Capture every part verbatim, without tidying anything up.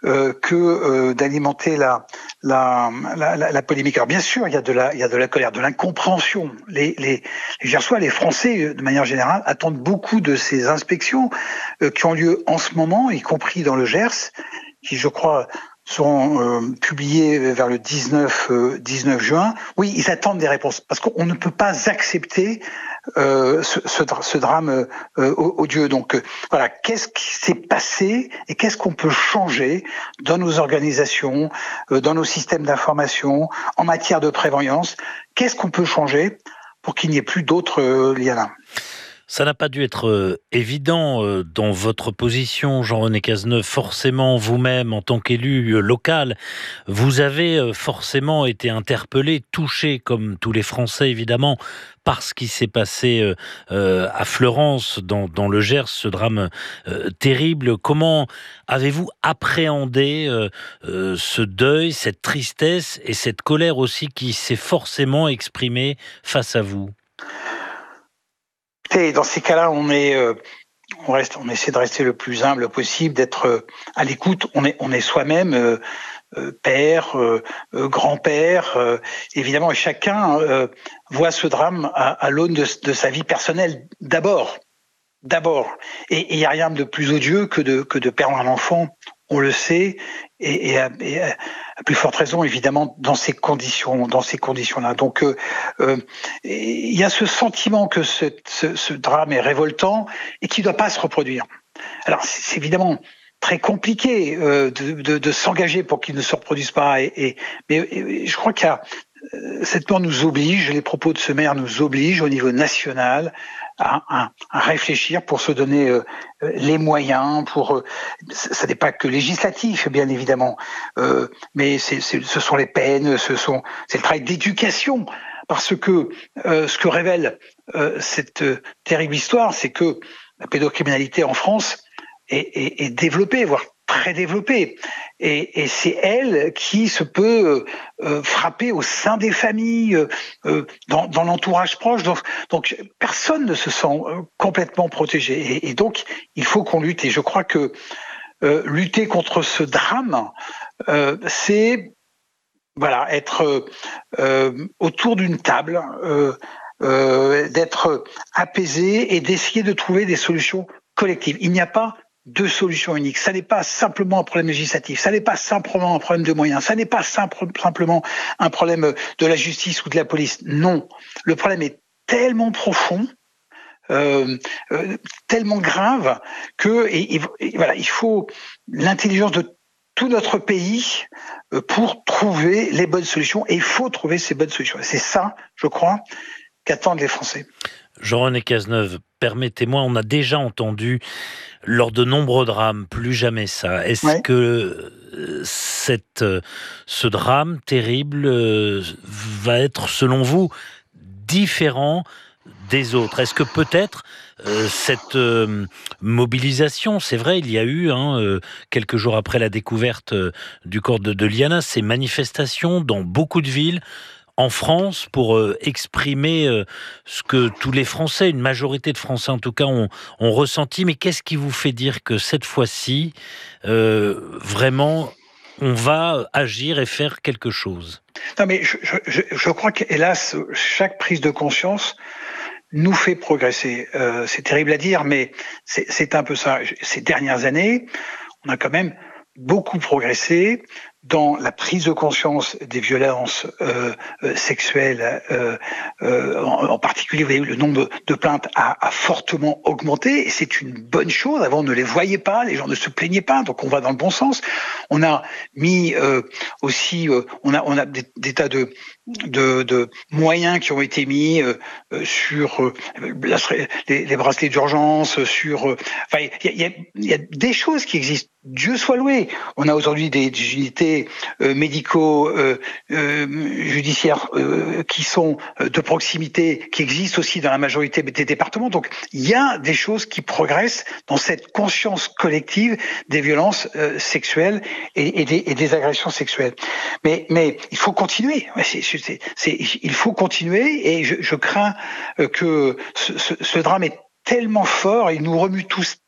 euh, que euh, d'alimenter la, la, la, la, la polémique. Alors bien sûr, il y a de la, il y a de la colère, de l'incompréhension. Les, les, les Gersois, les Français, de manière générale, attendent beaucoup de ces inspections euh, qui ont lieu en ce moment, y compris dans le Gers, qui, je crois, seront euh, publiés vers le dix-neuf juin. Oui, ils attendent des réponses parce qu'on ne peut pas accepter euh, ce, ce, ce drame euh, odieux. Donc euh, voilà, qu'est-ce qui s'est passé et qu'est-ce qu'on peut changer dans nos organisations, euh, dans nos systèmes d'information, en matière de prévoyance? Qu'est-ce qu'on peut changer pour qu'il n'y ait plus d'autres euh, liens? Ça n'a pas dû être euh, évident euh, dans votre position, Jean-René Cazeneuve. Forcément, vous-même, en tant qu'élu euh, local, vous avez euh, forcément été interpellé, touché, comme tous les Français, évidemment, par ce qui s'est passé euh, euh, à Fleurance, dans, dans le Gers, ce drame euh, terrible. Comment avez-vous appréhendé euh, euh, ce deuil, cette tristesse et cette colère aussi qui s'est forcément exprimée face à vous ? Et dans ces cas-là, on est, euh, on reste, on essaie de rester le plus humble possible, d'être euh, à l'écoute. On est, on est soi-même euh, euh, père, euh, euh, grand-père, euh, évidemment, et chacun euh, voit ce drame à, à l'aune de, de sa vie personnelle d'abord, d'abord. Et il n'y a rien de plus odieux que de que de perdre un enfant. On le sait, et, et, à, et à plus forte raison, évidemment, dans ces conditions, dans ces conditions-là. Donc, euh, euh, il y a ce sentiment que ce, ce, ce drame est révoltant et qui ne doit pas se reproduire. Alors, c'est, c'est évidemment très compliqué euh, de, de, de s'engager pour qu'il ne se reproduise pas. Et, et, mais et, je crois qu'il y a cette loi nous oblige, les propos de ce maire nous obligent au niveau national à, à, à réfléchir pour se donner euh, les moyens. Pour, euh, ça n'est pas que législatif, bien évidemment, euh, mais c'est, c'est, ce sont les peines, ce sont, c'est le travail d'éducation. Parce que euh, ce que révèle euh, cette euh, terrible histoire, c'est que la pédocriminalité en France est, est, est développée, voire très développée. Et, et c'est elle qui se peut euh, frapper au sein des familles, euh, dans, dans l'entourage proche. Donc, donc personne ne se sent complètement protégé. Et, et donc, il faut qu'on lutte. Et je crois que euh, lutter contre ce drame, euh, c'est voilà, être euh, autour d'une table, euh, euh, d'être apaisé et d'essayer de trouver des solutions collectives. Il n'y a pas deux solutions uniques. Ça n'est pas simplement un problème législatif, ça n'est pas simplement un problème de moyens, ça n'est pas simple, simplement un problème de la justice ou de la police. Non, le problème est tellement profond, euh, euh, tellement grave que et, et, et voilà, il faut l'intelligence de tout notre pays pour trouver les bonnes solutions. Et il faut trouver ces bonnes solutions. Et c'est ça, je crois, qu'attendent les Français. Jean-René Cazeneuve, permettez-moi, on a déjà entendu lors de nombreux drames, plus jamais ça. Est-ce ouais. que cette, ce drame terrible va être, selon vous, différent des autres? Est-ce que peut-être euh, cette euh, mobilisation, c'est vrai, il y a eu, hein, euh, quelques jours après la découverte euh, du corps de, de Liana, ces manifestations dans beaucoup de villes, en France, pour euh, exprimer euh, ce que tous les Français, une majorité de Français en tout cas, ont, ont ressenti. Mais qu'est-ce qui vous fait dire que cette fois-ci, euh, vraiment, on va agir et faire quelque chose? Non, mais je, je, je crois qu'hélas, chaque prise de conscience nous fait progresser. Euh, c'est terrible à dire, mais c'est, c'est un peu ça. Ces dernières années, on a quand même beaucoup progressé dans la prise de conscience des violences euh, euh, sexuelles, euh, euh, en, en particulier, vous voyez, le nombre de plaintes a, a fortement augmenté, et c'est une bonne chose. Avant, on ne les voyait pas, les gens ne se plaignaient pas, donc on va dans le bon sens. On a mis euh, aussi, euh, on a, on a des, des tas de, de, de moyens qui ont été mis euh, sur euh, les, les bracelets d'urgence, sur, euh, enfin, il y a, y a des choses qui existent. Dieu soit loué. On a aujourd'hui des, des unités euh, médicaux, euh, euh, judiciaires euh, qui sont euh, de proximité, qui existent aussi dans la majorité des départements. Donc, il y a des choses qui progressent dans cette conscience collective des violences euh, sexuelles et, et, des, et des agressions sexuelles. Mais, mais il faut continuer. C'est, c'est, c'est, il faut continuer, et je, je crains que ce, ce, ce drame est tellement fort, il nous remue tous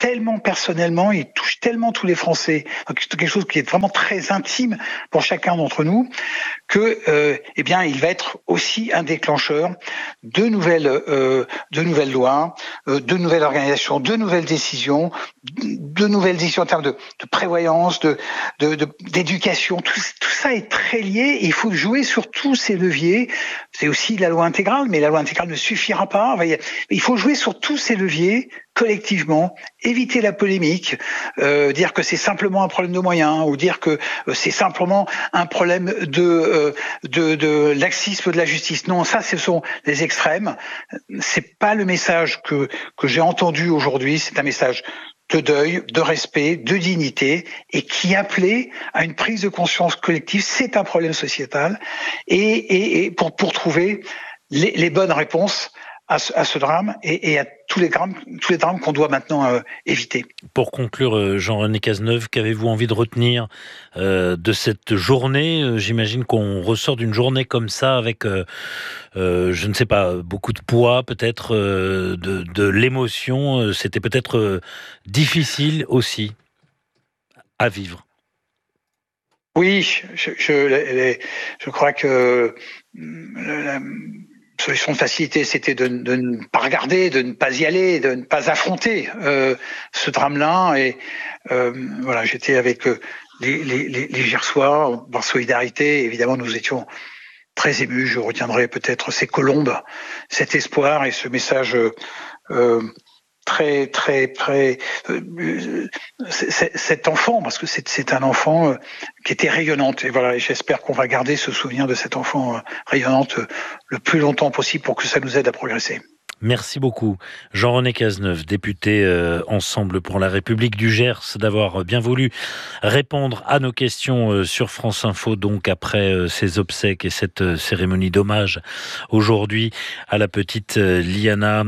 tellement personnellement, il touche tellement tous les Français, donc c'est quelque chose qui est vraiment très intime pour chacun d'entre nous, que euh, eh bien il va être aussi un déclencheur de nouvelles euh, de nouvelles lois, euh, de nouvelles organisations, de nouvelles décisions, de nouvelles décisions en termes de, de prévoyance, de, de, de d'éducation. Tout, tout ça est très lié. Et il faut jouer sur tous ces leviers. C'est aussi la loi intégrale, mais la loi intégrale ne suffira pas. Il faut jouer sur tous ces leviers collectivement, éviter la polémique, euh, dire que c'est simplement un problème de moyens ou dire que euh, c'est simplement un problème de, euh, de, de laxisme de la justice. Non, ça, ce sont les extrêmes. C'est pas le message que, que j'ai entendu aujourd'hui. C'est un message de deuil, de respect, de dignité, et qui appelait à une prise de conscience collective. C'est un problème sociétal, et, et, et pour, pour trouver les, les bonnes réponses à ce, à ce drame et, et à tous les drames, tous les drames qu'on doit maintenant euh, éviter. Pour conclure, Jean-René Cazeneuve, qu'avez-vous envie de retenir euh, de cette journée ? J'imagine qu'on ressort d'une journée comme ça avec, euh, euh, je ne sais pas, beaucoup de poids, peut-être euh, de, de l'émotion. C'était peut-être euh, difficile aussi à vivre. Oui, je, je, je crois que la solution de facilité, c'était de, de ne pas regarder, de ne pas y aller, de ne pas affronter euh, ce drame-là. Et euh, voilà, j'étais avec euh, les, les, les Gersois par solidarité. Évidemment, nous étions très émus. Je retiendrai peut-être ces colombes, cet espoir et ce message euh, très, très, très. Euh, cet enfant, parce que c'est, c'est un enfant euh, qui était rayonnante. Et voilà, et j'espère qu'on va garder ce souvenir de cet enfant euh, rayonnante euh, le plus longtemps possible pour que ça nous aide à progresser. Merci beaucoup, Jean-René Cazeneuve, député euh, Ensemble pour la République du Gers, d'avoir bien voulu répondre à nos questions euh, sur France Info, donc après euh, ces obsèques et cette euh, cérémonie d'hommage aujourd'hui à la petite euh, Liana.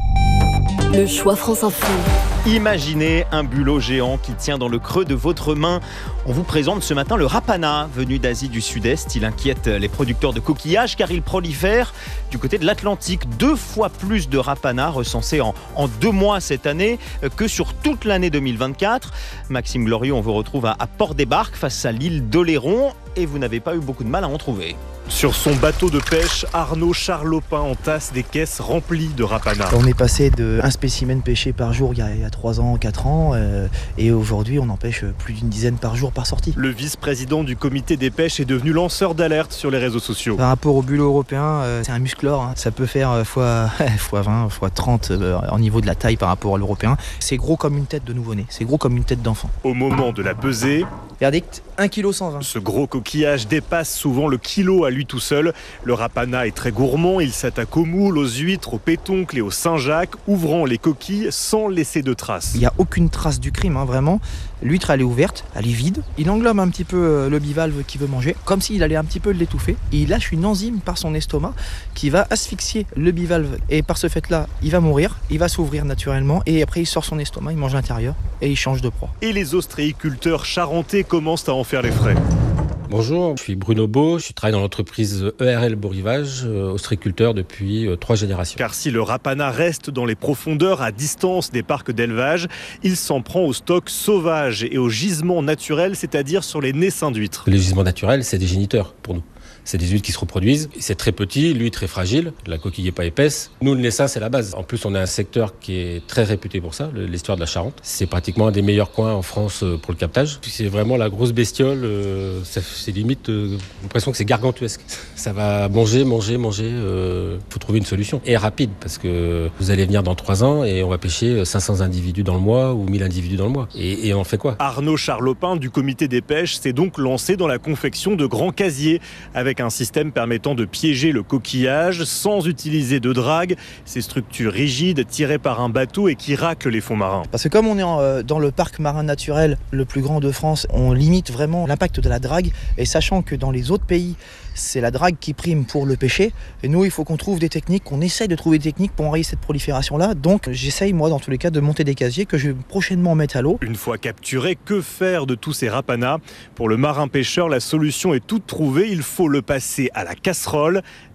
Le choix France Info. Imaginez un bulot géant qui tient dans le creux de votre main. On vous présente ce matin le rapana, venu d'Asie du Sud-Est. Il inquiète les producteurs de coquillages car il prolifère du côté de l'Atlantique. Deux fois plus de rapana recensés en, en deux mois cette année que sur toute l'année deux mille vingt-quatre. Maxime Glorieux, on vous retrouve à, à Port-des-Barques face à l'île d'Oléron et vous n'avez pas eu beaucoup de mal à en trouver. Sur son bateau de pêche, Arnaud Charlopin entasse des caisses remplies de rapana. On est passé de un spécimen pêché par jour il y a, il y a trois ans, quatre ans, euh, et aujourd'hui on en pêche plus d'une dizaine par jour par sortie. Le vice-président du comité des pêches est devenu lanceur d'alerte sur les réseaux sociaux. Par rapport au bulot européen, euh, c'est un musclore, hein. Ça peut faire euh, fois, fois vingt, fois trente euh, au niveau de la taille par rapport à l'européen. C'est gros comme une tête de nouveau-né, c'est gros comme une tête d'enfant. Au moment de la pesée, verdict, un virgule cent vingt kilos. Ce gros coquillage dépasse souvent le kilo à lui tout seul. Le rapana est très gourmand, il s'attaque aux moules, aux huîtres, aux pétoncles et aux Saint-Jacques, ouvrant les coquilles sans laisser de traces. Il n'y a aucune trace du crime, hein, vraiment. L'huître, elle est ouverte, elle est vide. Il englobe un petit peu le bivalve qu'il veut manger, comme s'il allait un petit peu l'étouffer. Et il lâche une enzyme par son estomac qui va asphyxier le bivalve. Et par ce fait-là, il va mourir, il va s'ouvrir naturellement. Et après, il sort son estomac, il mange l'intérieur et il change de proie. Et les ostréiculteurs charentais commencent à en faire les frais. Bonjour, je suis Bruno Beau, je travaille dans l'entreprise E R L Beau Rivage, euh, ostréiculteur depuis euh, trois générations. Car si le rapana reste dans les profondeurs à distance des parcs d'élevage, il s'en prend au stock sauvage et aux gisements naturels, c'est-à-dire sur les naissins d'huîtres. Les gisements naturels, c'est des géniteurs pour nous. C'est des huîtres qui se reproduisent. C'est très petit, l'huître est fragile, la coquille n'est pas épaisse. Nous, le naissin, c'est la base. En plus, on a un secteur qui est très réputé pour ça, l'histoire de la Charente. C'est pratiquement un des meilleurs coins en France pour le captage. C'est vraiment la grosse bestiole. C'est limite, euh, l'impression que c'est gargantuesque. Ça va manger, manger, manger. Il euh, faut trouver une solution. Et rapide, parce que vous allez venir dans trois ans et on va pêcher cinq cents individus dans le mois ou mille individus dans le mois. Et, et on fait quoi ? Arnaud Charlopin du comité des pêches s'est donc lancé dans la confection de grands casiers avec un système permettant de piéger le coquillage sans utiliser de drague. Ces structures rigides tirées par un bateau et qui raclent les fonds marins. Parce que comme on est en, dans le parc marin naturel le plus grand de France, on limite vraiment l'impact de la drague. Et sachant que dans les autres pays, c'est la drague qui prime pour le pêcher. Et nous, il faut qu'on trouve des techniques, qu'on essaye de trouver des techniques pour enrayer cette prolifération-là. Donc j'essaye, moi, dans tous les cas, de monter des casiers que je vais prochainement mettre à l'eau. Une fois capturés, que faire de tous ces rapanas ? Pour le marin pêcheur, la solution est toute trouvée. Il faut le passer à la casserole.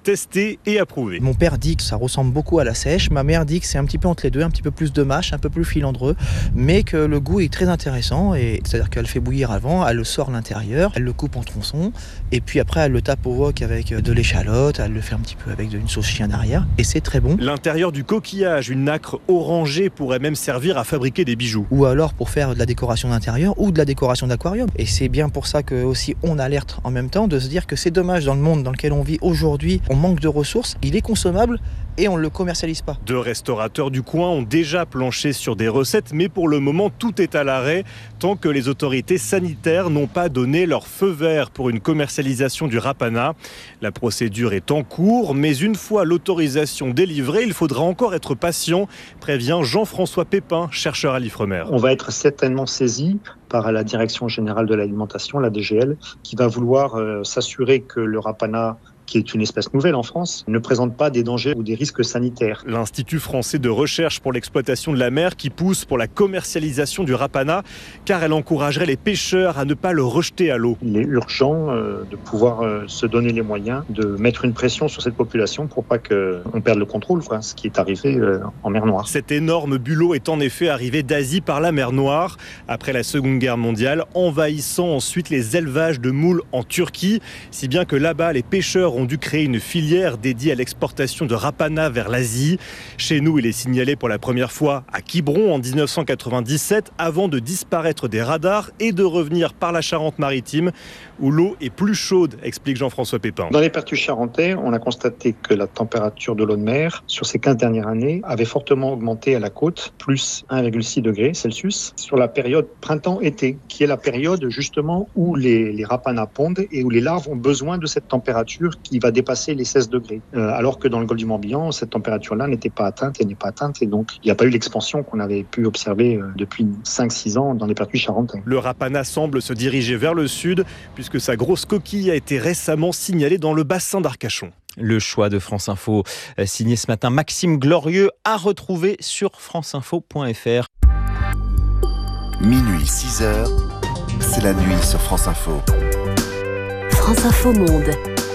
testé et approuvé. Mon père dit que ça ressemble beaucoup à la sèche, ma mère dit que c'est un petit peu entre les deux, un petit peu plus de mâche, un peu plus filandreux, mais que le goût est très intéressant, et c'est-à-dire qu'elle fait bouillir avant, elle le sort l'intérieur, elle le coupe en tronçons, et puis après elle le tape au wok avec de l'échalote, elle le fait un petit peu avec une sauce chien derrière, et c'est très bon. L'intérieur du coquillage, une nacre orangée, pourrait même servir à fabriquer des bijoux. Ou alors pour faire de la décoration d'intérieur ou de la décoration d'aquarium. Et c'est bien pour ça que aussi on alerte en même temps de se dire que c'est dommage dans le monde dans lequel on vit aujourd'hui, on manque de ressources, il est consommable et on ne le commercialise pas. Deux restaurateurs du coin ont déjà planché sur des recettes, mais pour le moment tout est à l'arrêt tant que les autorités sanitaires n'ont pas donné leur feu vert pour une commercialisation du rapana. La procédure est en cours, mais une fois l'autorisation délivrée, il faudra encore être patient, prévient Jean-François Pépin, chercheur à l'Ifremer. On va être certainement saisi par la Direction générale de l'alimentation, la D G L, qui va vouloir euh, s'assurer que le rapana, qui est une espèce nouvelle en France, ne présente pas des dangers ou des risques sanitaires. L'Institut français de recherche pour l'exploitation de la mer qui pousse pour la commercialisation du rapana, car elle encouragerait les pêcheurs à ne pas le rejeter à l'eau. Il est urgent euh, de pouvoir euh, se donner les moyens de mettre une pression sur cette population pour pas qu'on perde le contrôle, quoi, ce qui est arrivé euh, en mer Noire. Cet énorme bulot est en effet arrivé d'Asie par la mer Noire, après la Seconde Guerre mondiale, envahissant ensuite les élevages de moules en Turquie, si bien que là-bas les pêcheurs ont dû créer une filière dédiée à l'exportation de rapana vers l'Asie. Chez nous, il est signalé pour la première fois à Quiberon en dix-neuf cent quatre-vingt-dix-sept, avant de disparaître des radars et de revenir par la Charente-Maritime, où l'eau est plus chaude, explique Jean-François Pépin. Dans les pertus charentais, on a constaté que la température de l'eau de mer, sur ces quinze dernières années, avait fortement augmenté à la côte, plus un virgule six degrés Celsius, sur la période printemps-été, qui est la période justement où les, les rapanas pondent et où les larves ont besoin de cette température qui va dépasser les seize degrés. Euh, alors que dans le golfe du Morbihan, cette température-là n'était pas atteinte et n'est pas atteinte. Et donc, il n'y a pas eu l'expansion qu'on avait pu observer euh, depuis cinq six ans dans les pertus charentais. Le rapana semble se diriger vers le sud, puisque sa grosse coquille a été récemment signalée dans le bassin d'Arcachon. Le choix de France Info, signé ce matin Maxime Glorieux, à retrouver sur franceinfo point f r. Minuit, six heures, c'est la nuit sur France Info. France Info Monde.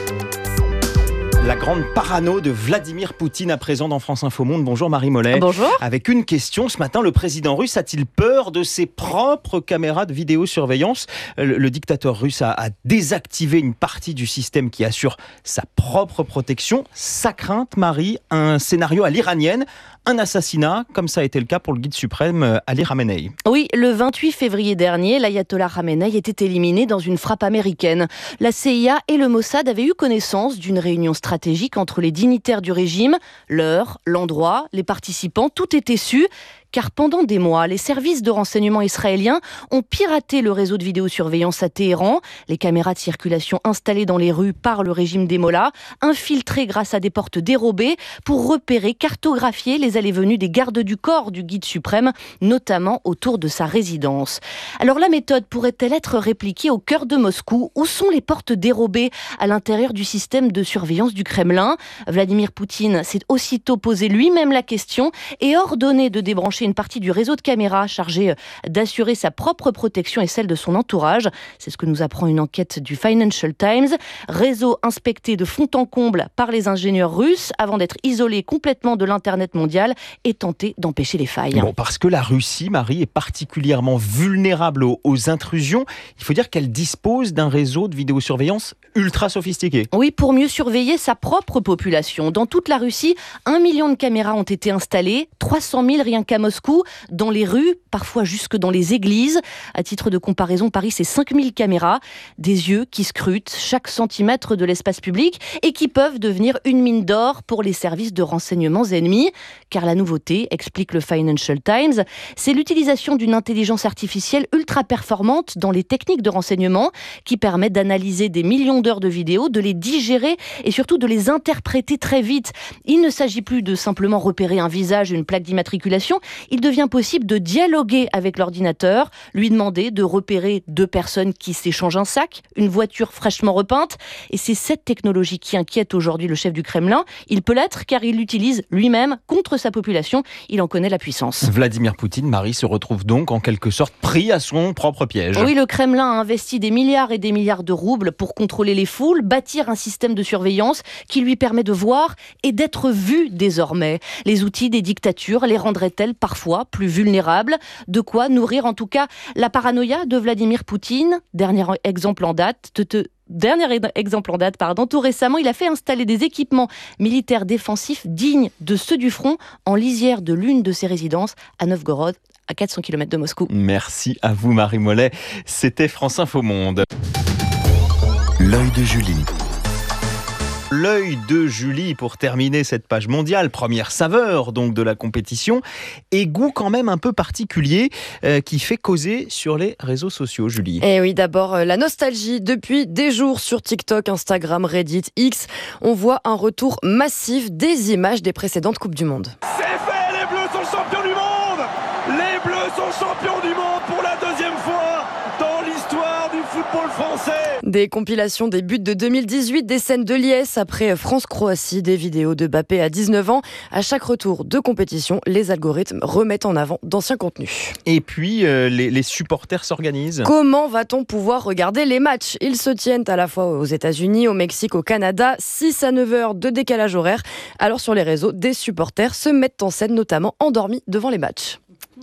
La grande parano de Vladimir Poutine à présent dans France Info Monde. Bonjour Marie Mollet. Bonjour. Avec une question, ce matin, le président russe a-t-il peur de ses propres caméras de vidéosurveillance ? Le, le dictateur russe a, a désactivé une partie du système qui assure sa propre protection. Sa crainte, Marie, un scénario à l'iranienne, un assassinat, comme ça a été le cas pour le guide suprême Ali Khamenei. Oui, le vingt-huit février dernier, l'ayatollah Khamenei était éliminé dans une frappe américaine. La C I A et le Mossad avaient eu connaissance d'une réunion stratégique entre les dignitaires du régime. L'heure, l'endroit, les participants, tout était su. Car pendant des mois, les services de renseignement israéliens ont piraté le réseau de vidéosurveillance à Téhéran. Les caméras de circulation installées dans les rues par le régime des Mollahs, infiltrées grâce à des portes dérobées pour repérer, cartographier les allées-venues des gardes du corps du guide suprême, notamment autour de sa résidence. Alors la méthode pourrait-elle être répliquée au cœur de Moscou ? Où sont les portes dérobées à l'intérieur du système de surveillance du Kremlin ? Vladimir Poutine s'est aussitôt posé lui-même la question et ordonné de débrancher une partie du réseau de caméras chargé d'assurer sa propre protection et celle de son entourage. C'est ce que nous apprend une enquête du Financial Times. Réseau inspecté de fond en comble par les ingénieurs russes avant d'être isolé complètement de l'Internet mondial et tenté d'empêcher les failles. Bon, parce que la Russie, Marie, est particulièrement vulnérable aux, aux intrusions. Il faut dire qu'elle dispose d'un réseau de vidéosurveillance ultra sophistiqué. Oui, pour mieux surveiller sa propre population. Dans toute la Russie, un million de caméras ont été installées, trois cent mille rien qu'à Moscou, dans les rues, parfois jusque dans les églises. À titre de comparaison, Paris, c'est cinq mille caméras, des yeux qui scrutent chaque centimètre de l'espace public et qui peuvent devenir une mine d'or pour les services de renseignements ennemis. Car la nouveauté, explique le Financial Times, c'est l'utilisation d'une intelligence artificielle ultra performante dans les techniques de renseignement qui permettent d'analyser des millions d'heures de vidéos, de les digérer et surtout de les interpréter très vite. Il ne s'agit plus de simplement repérer un visage, une plaque d'immatriculation, il devient possible de dialoguer avec l'ordinateur, lui demander de repérer deux personnes qui s'échangent un sac, une voiture fraîchement repeinte. Et c'est cette technologie qui inquiète aujourd'hui le chef du Kremlin. Il peut l'être car il l'utilise lui-même contre sa population. Il en connaît la puissance. Vladimir Poutine, Marie, se retrouve donc en quelque sorte pris à son propre piège. Oui, le Kremlin a investi des milliards et des milliards de roubles pour contrôler les foules, bâtir un système de surveillance qui lui permet de voir et d'être vu désormais. Les outils des dictatures les rendraient-elles parfois plus vulnérables? De quoi nourrir en tout cas la paranoïa de Vladimir Poutine. Dernier exemple en date, te, te, Dernier exemple en date, pardon. Tout récemment, il a fait installer des équipements militaires défensifs dignes de ceux du front en lisière de l'une de ses résidences à Novgorod, à quatre cents kilomètres de Moscou. Merci à vous, Marie Mollet. C'était France Info Monde. L'œil de Julie. L'œil de Julie pour terminer cette page mondiale, première saveur donc de la compétition, et goût quand même un peu particulier euh, qui fait causer sur les réseaux sociaux, Julie. Et oui, d'abord euh, la nostalgie. Depuis des jours sur TikTok, Instagram, Reddit, X, on voit un retour massif des images des précédentes Coupes du Monde. C'est fait, les Bleus sont champions du monde. Les Bleus sont champions du monde pour la deuxième fois dans l'histoire du football français. Des compilations des buts de deux mille dix-huit, des scènes de liesse après France-Croatie, des vidéos de Mbappé à dix-neuf ans. À chaque retour de compétition, les algorithmes remettent en avant d'anciens contenus. Et puis, euh, les, les supporters s'organisent. Comment va-t-on pouvoir regarder les matchs? Ils se tiennent à la fois aux États-Unis, au Mexique, au Canada, six à neuf heures de décalage horaire. Alors sur les réseaux, des supporters se mettent en scène, notamment endormis devant les matchs.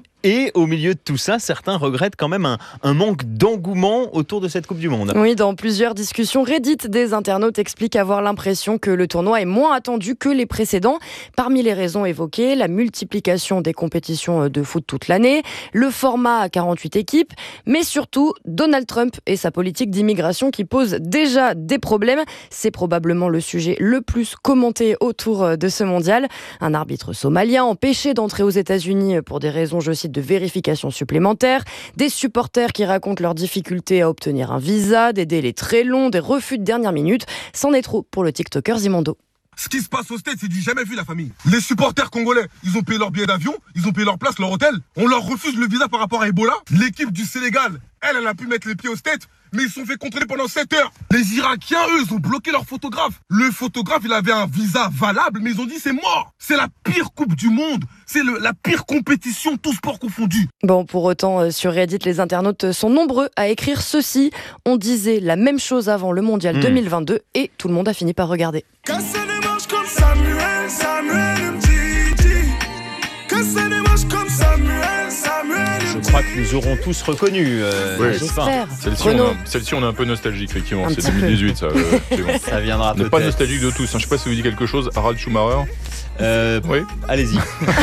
Et au milieu de tout ça, certains regrettent quand même un, un manque d'engouement autour de cette Coupe du Monde. Oui, dans plusieurs discussions Reddit, des internautes expliquent avoir l'impression que le tournoi est moins attendu que les précédents. Parmi les raisons évoquées, la multiplication des compétitions de foot toute l'année, le format à quarante-huit équipes, mais surtout Donald Trump et sa politique d'immigration qui pose déjà des problèmes. C'est probablement le sujet le plus commenté autour de ce mondial. Un arbitre somalien empêché d'entrer aux États-Unis pour des raisons, je cite, de vérification supplémentaire, des supporters qui racontent leurs difficultés à obtenir un visa, des délais très longs, des refus de dernière minute. C'en est trop pour le TikToker Zimondo. Ce qui se passe au States, c'est du jamais vu, la famille. Les supporters congolais, ils ont payé leur billet d'avion, ils ont payé leur place, leur hôtel. On leur refuse le visa par rapport à Ebola. L'équipe du Sénégal, elle, elle a pu mettre les pieds au States, mais ils se sont fait contrôler pendant sept heures. Les Irakiens, eux, ils ont bloqué leur photographe. Le photographe, il avait un visa valable, mais ils ont dit c'est mort. C'est la pire coupe du monde. C'est le, la pire compétition, tout sport confondu. Bon, pour autant, euh, sur Reddit, les internautes sont nombreux à écrire ceci. On disait la même chose avant le mondial mmh. deux mille vingt-deux et tout le monde a fini par regarder. Casser les manches comme Samuel, Samuel Mdidi. Casser les manches comme Samuel, Samuel Mdidi. Je crois que nous aurons tous reconnu. Euh, oui, j'espère. Celle-ci, on, celle-ci, on est un peu nostalgique, effectivement. Un c'est deux mille dix-huit, ça. Euh, c'est bon. Ça viendra peut-être. On n'est pas nostalgique de tous. Hein. Je ne sais pas si ça vous dit quelque chose. Harald Schumacher. Euh, oui. Allez-y.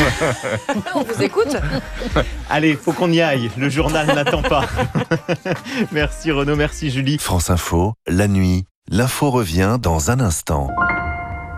On vous écoute. Allez, faut qu'on y aille. Le journal n'attend pas. Merci Renaud, merci Julie. France Info, la nuit. L'info revient dans un instant.